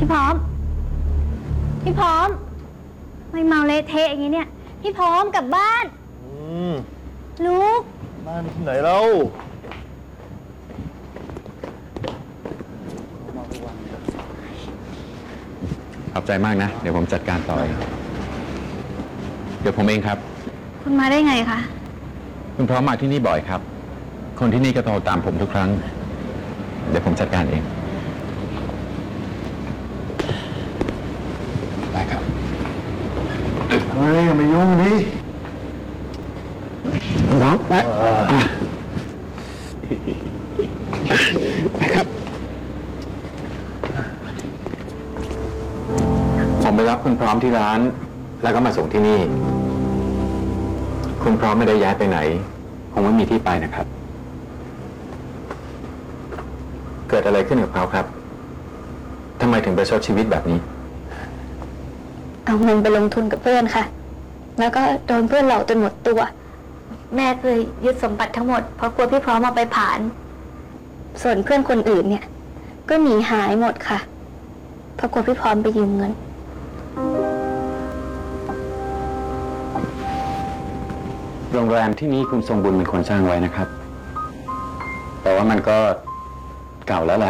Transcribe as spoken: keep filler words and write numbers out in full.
พี่พร้อมพี่พร้อมไม่เมาเละเทะอย่างนี้เนี่ยพี่พร้อมกลับบ้านอืมลูกบ้านที่ไหนเล่าขอบใจมากนะเดี๋ยวผมจัดการต่อเองเดี๋ยวผมเองครับคุณมาได้ไงคะคุณพร้อมมาที่นี่บ่อยครับคนที่นี่ก็โทรตามผมทุกครั้งเดี๋ยวผมจัดการเองได้ครับเฮ้ยอย่ามายุ่งดิน้องไปไปครับผมไปรับคุณพร้อมที่ร้านแล้วก็มาส่งที่นี่คุณพร้อมไม่ได้ย้ายไปไหนคงไม่มีที่ไปนะครับเกิดอะไรขึ้นกับเขาครับทำไมถึงประชดชีวิตแบบนี้เอาเงินไปลงทุนกับเพื่อนค่ะแล้วก็โดนเพื่อนหลอกจนหมดตัวแม่เคยยึดสมบัติทั้งหมดเพราะกลัวพี่พร้อมเอาไปผ่านส่วนเพื่อนคนอื่นเนี่ยก็หนีหายหมดค่ะเพราะกลัวพี่พร้อมไปยืมเงินโรงแรมที่นี่คุณทรงบุญเป็นคนสร้างไว้นะครับแต่ว่ามันก็เก่าแล้วแหละ